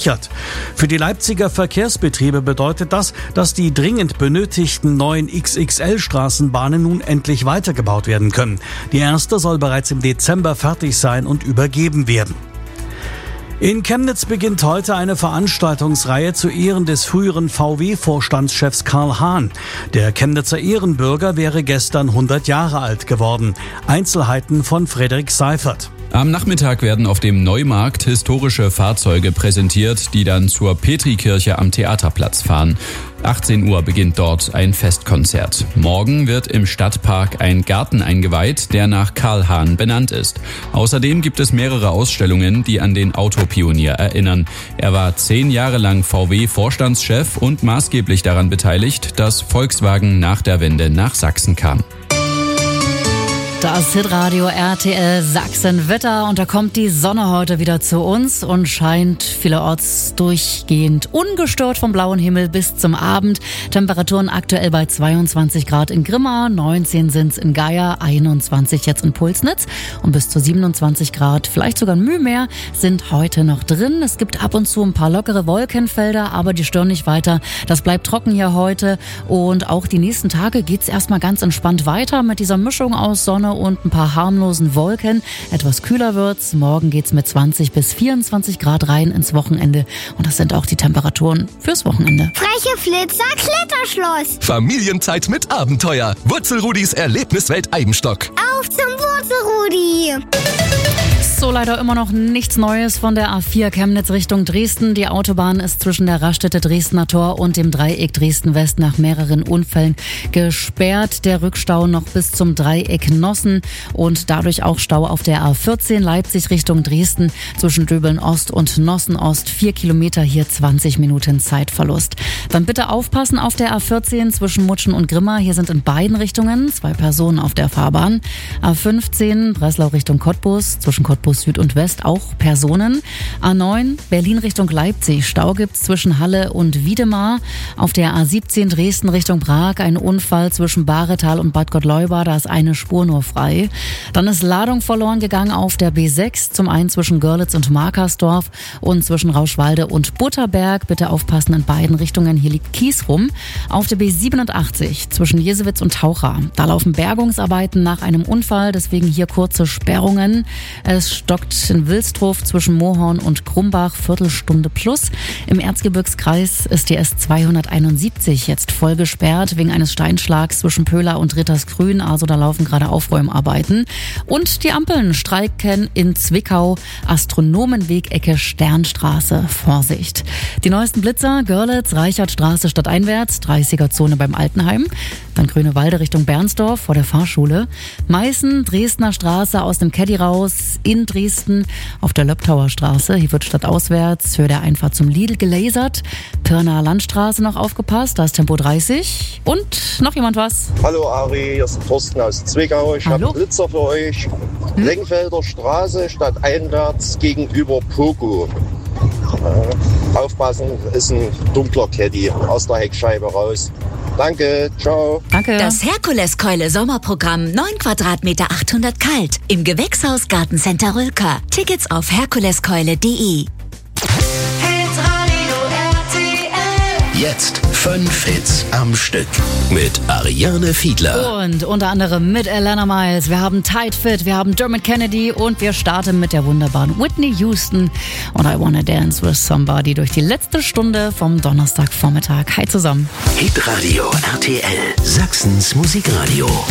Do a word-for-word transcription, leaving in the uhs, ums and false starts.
gesichert. Für die Leipziger Verkehrsbetriebe bedeutet das, dass die dringend benötigten neuen X X L-Straßenbahnen nun endlich weitergebaut werden können. Die erste soll bereits im Dezember fertig sein und übergeben werden. In Chemnitz beginnt heute eine Veranstaltungsreihe zu Ehren des früheren V W-Vorstandschefs Karl Hahn. Der Chemnitzer Ehrenbürger wäre gestern hundert Jahre alt geworden. Einzelheiten von Frederik Seifert. Am Nachmittag werden auf dem Neumarkt historische Fahrzeuge präsentiert, die dann zur Petrikirche am Theaterplatz fahren. achtzehn Uhr beginnt dort ein Festkonzert. Morgen wird im Stadtpark ein Garten eingeweiht, der nach Karl Hahn benannt ist. Außerdem gibt es mehrere Ausstellungen, die an den Autopionier erinnern. Er war zehn Jahre lang V W-Vorstandschef und maßgeblich daran beteiligt, dass Volkswagen nach der Wende nach Sachsen kam. Das Hitradio R T L Sachsen-Wetter und da kommt die Sonne heute wieder zu uns und scheint vielerorts durchgehend ungestört vom blauen Himmel bis zum Abend. Temperaturen aktuell bei zweiundzwanzig Grad in Grimma, neunzehn sind's in Geier, einundzwanzig jetzt in Pulsnitz und bis zu siebenundzwanzig Grad, vielleicht sogar ein Mühe mehr, sind heute noch drin. Es gibt ab und zu ein paar lockere Wolkenfelder, aber die stören nicht weiter. Das bleibt trocken hier heute und auch die nächsten Tage geht's erstmal ganz entspannt weiter mit dieser Mischung aus Sonne und ein paar harmlosen Wolken. Etwas kühler wird's. Morgen geht's mit zwanzig bis vierundzwanzig Grad rein ins Wochenende. Und das sind auch die Temperaturen fürs Wochenende. Freche Flitzer, Kletterschloss. Familienzeit mit Abenteuer. Wurzelrudis Erlebniswelt Eibenstock. Auf zum Wurzelrudi. So, leider immer noch nichts Neues von der A vier Chemnitz Richtung Dresden. Die Autobahn ist zwischen der Raststätte Dresdner Tor und dem Dreieck Dresden-West nach mehreren Unfällen gesperrt. Der Rückstau noch bis zum Dreieck Nossen und dadurch auch Stau auf der A vierzehn Leipzig Richtung Dresden zwischen Döbeln-Ost und Nossen-Ost. Vier Kilometer, hier zwanzig Minuten Zeitverlust. Dann bitte aufpassen auf der A vierzehn zwischen Mutschen und Grimma. Hier sind in beiden Richtungen zwei Personen auf der Fahrbahn. A fünfzehn Breslau Richtung Cottbus, zwischen Cottbus Süd und West auch Personen. A neun Berlin Richtung Leipzig. Stau gibt's zwischen Halle und Wiedemar. Auf der A siebzehn Dresden Richtung Prag ein Unfall zwischen Baretal und Bad Gottleuba. Da ist eine Spur nur frei. Dann ist Ladung verloren gegangen auf der B sechs. Zum einen zwischen Görlitz und Markersdorf und zwischen Rauschwalde und Butterberg. Bitte aufpassen in beiden Richtungen. Hier liegt Kies rum. Auf der B siebenundachtzig zwischen Jesewitz und Taucha. Da laufen Bergungsarbeiten nach einem Unfall. Deswegen hier kurze Sperrungen. Es stockt in Wilsdruf zwischen Mohorn und Krumbach, Viertelstunde plus. Im Erzgebirgskreis ist die S zweihunderteinundsiebzig jetzt voll gesperrt wegen eines Steinschlags zwischen Pöhler und Rittersgrün. Also da laufen gerade Aufräumarbeiten. Und die Ampeln streiken in Zwickau, Astronomenweg, Ecke Sternstraße. Vorsicht. Die neuesten Blitzer, Görlitz, Reichertstraße stadteinwärts, dreißiger-Zone beim Altenheim. Dann Grünewalde Richtung Bernsdorf vor der Fahrschule. Meißen, Dresdner Straße aus dem Caddy raus in Dresden auf der Löbtauer Straße. Hier wird stadtauswärts für der Einfahrt zum Lidl gelasert. Pirnaer Landstraße noch aufgepasst, da ist Tempo dreißig. Und noch jemand was? Hallo Ari, hier ist Thorsten aus Zwickau. Ich habe einen Blitzer für euch. Hm? Lenkfelder Straße stadteinwärts gegenüber Pogo. Äh, aufpassen, ist ein dunkler Caddy aus der Heckscheibe raus. Danke, ciao. Danke. Das Herkuleskeule Sommerprogramm, neun Quadratmeter, achthundert kalt. Im Gewächshaus Gartencenter Rülker. Tickets auf herkuleskeule punkt de. Jetzt fünf Hits am Stück mit Ariane Fiedler. Und unter anderem mit Alana Miles. Wir haben Tight Fit, wir haben Dermot Kennedy und wir starten mit der wunderbaren Whitney Houston und I Wanna Dance with Somebody durch die letzte Stunde vom Donnerstagvormittag. Hi zusammen. Hitradio R T L, Sachsens Musikradio.